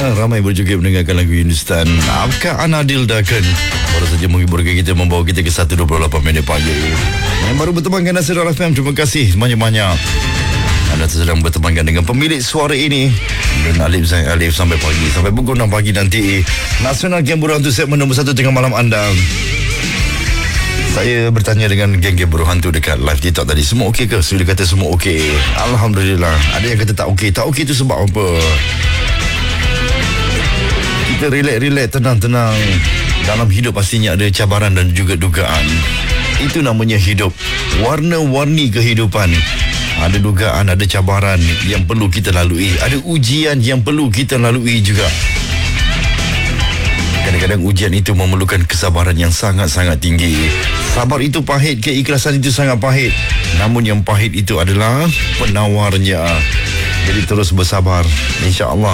Ramai berjoget mendengarkan lagu Hindustan. Apakah Anadil Dakan baru saja menghiburkan kita, membawa kita ke 1.28 minit pagi. Yang baru bertemankan Nasir FM, terima kasih banyak-banyak. Anda sedang bertemankan dengan pemilik suara ini dan Alif Zain Alif sampai pagi, sampai pukul 6 pagi nanti. Nasional Geng Buruh Hantu segmen nombor 1 tengah malam anda. Saya bertanya dengan geng-geng Buruh Hantu dekat live TikTok tadi, semua okey ke? Sudah kata semua okey. Alhamdulillah. Ada yang kata tak okey. Tak okey itu sebab apa? Kita relax-relax, tenang-tenang. Dalam hidup pastinya ada cabaran dan juga dugaan. Itu namanya hidup. Warna-warni kehidupan. Ada dugaan, ada cabaran yang perlu kita lalui. Ada ujian yang perlu kita lalui juga. Kadang-kadang ujian itu memerlukan kesabaran yang sangat-sangat tinggi. Sabar itu pahit, keikhlasan itu sangat pahit. Namun yang pahit itu adalah penawarnya. Jadi terus bersabar, insya-Allah.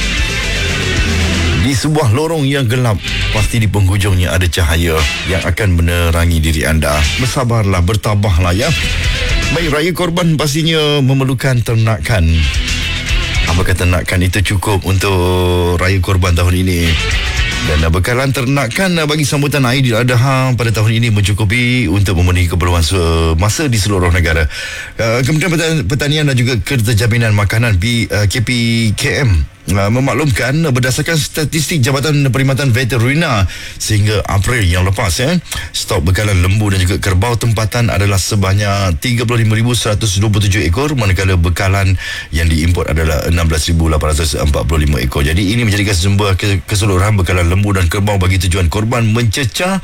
Di sebuah lorong yang gelap, pasti di penghujungnya ada cahaya yang akan menerangi diri anda. Bersabarlah, bertabahlah ya. Baik, raya korban pastinya memerlukan ternakan. Apakah ternakan itu cukup untuk raya korban tahun ini? Dan bekalan ternakan bagi sambutan Aidiladha pada tahun ini mencukupi untuk memenuhi keperluan masa di seluruh negara. Kementerian Pertanian dan juga Kerja Jaminan Makanan KPKM memaklumkan berdasarkan statistik Jabatan Perkhidmatan Veterina sehingga April yang lepas, stok bekalan lembu dan juga kerbau tempatan adalah sebanyak 35,127 ekor, manakala bekalan yang diimport adalah 16,845 ekor. Jadi ini menjadikan sumber keseluruhan bekalan lembu dan kerbau bagi tujuan korban mencecah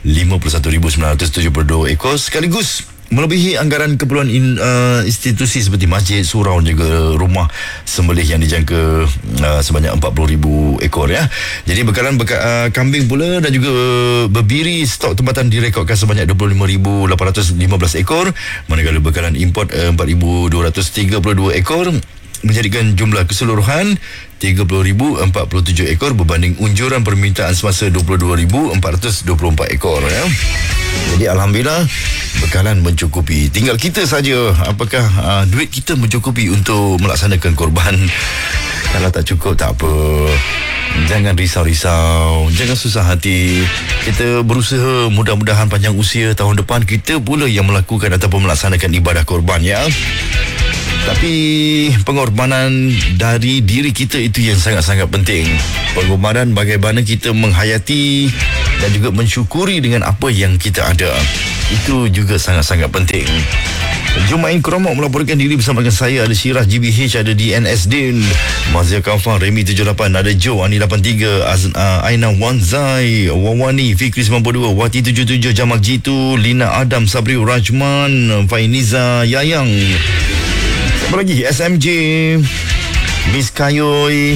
51,972 ekor, sekaligus melebihi anggaran keperluan institusi seperti masjid, surau dan juga rumah sembelih yang dijangka sebanyak 40,000 ekor ya. Jadi bekalan kambing pula dan juga berbiri stok tempatan direkodkan sebanyak 25,815 ekor, manakala bekalan import 4,232 ekor, menjadikan jumlah keseluruhan 30,047 ekor berbanding unjuran permintaan semasa 22,424 ekor ya. Jadi alhamdulillah bekalan mencukupi. Tinggal kita saja apakah duit kita mencukupi untuk melaksanakan korban. Kalau tak cukup tak apa. Jangan risau-risau, jangan susah hati. Kita berusaha, mudah-mudahan panjang usia tahun depan kita pula yang melakukan ataupun melaksanakan ibadah korban ya. Tapi pengorbanan dari diri kita itu yang sangat-sangat penting. Pengorbanan bagaimana kita menghayati dan juga mensyukuri dengan apa yang kita ada. Itu juga sangat-sangat penting. Jumain Kromok melaporkan diri bersama dengan saya. Ada Syirah GBH, ada DNS Din, Mazia Kafar, Remy 78, ada Joe Ani 83, Aina Wanzai, Wawani, Fikri 92, Wati 77, Jamal Jitu, Lina Adam, Sabri Rajman, Fainiza Yayang. Apa lagi? SMJ, Miss Kayoy,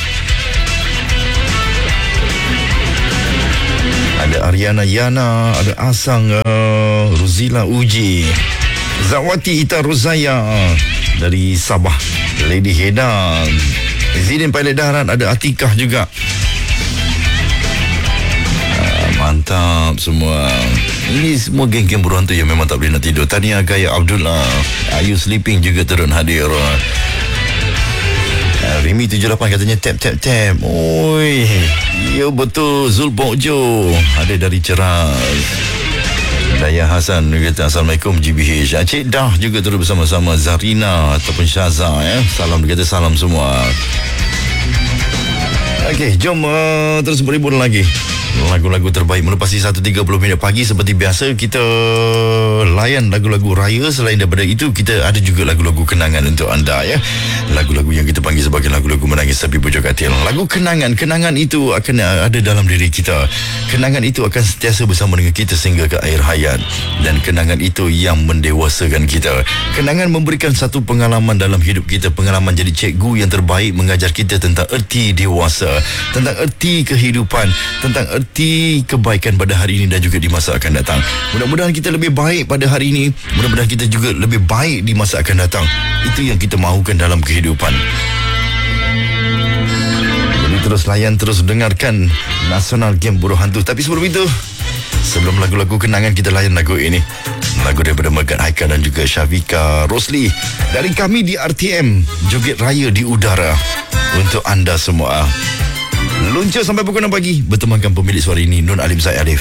ada Ariana Yana, ada Asang, Ruzila Uji, Zawati Ita Rozaya dari Sabah, Lady Heda, Zidin Pilot Darat, ada Atikah juga. Mantap semua. Ini semua geng-geng Buruh Hantu yang memang tak boleh nak tidur. Tahniah Gaya Abdullah, Ayu Sleeping juga turun hadir. Remy 78 katanya tap. Oi, ya betul. Zulbokjo ada dari Ceras. Daya Hasan kata Assalamualaikum GBH. Cik Dah juga turut bersama-sama. Zarina ataupun Syaza ya. Salam, dia kata salam semua. Okey, jom terus berhibur lagi. Lagu-lagu terbaik melepasi 1.30 minit pagi. Seperti biasa kita layan lagu-lagu raya. Selain daripada itu, kita ada juga lagu-lagu kenangan untuk anda ya. Lagu-lagu yang kita panggil sebagai lagu-lagu menangis tapi pujuk hati. Lagu kenangan itu akan ada dalam diri kita. Kenangan itu akan sentiasa bersama dengan kita sehingga ke akhir hayat. Dan kenangan itu yang mendewasakan kita. Kenangan memberikan satu pengalaman dalam hidup kita. Pengalaman jadi cikgu yang terbaik, mengajar kita tentang erti dewasa, tentang erti kehidupan, tentang erti kebaikan pada hari ini dan juga di masa akan datang. Mudah-mudahan kita lebih baik pada hari ini. Mudah-mudahan kita juga lebih baik di masa akan datang. Itu yang kita mahukan dalam kehidupan. Jadi terus layan, terus dengarkan Nasional Geng Buruh Hantu. Tapi sebelum itu, sebelum lagu-lagu kenangan, kita layan lagu ini. Lagu daripada Megat Haikal dan juga Syafika Rosli. Dari kami di RTM, Joget Raya di Udara. untuk anda semua. Luncur sampai pukul 6 pagi bertemankan pemilik suara ini, Nun Alim Zaid Arif.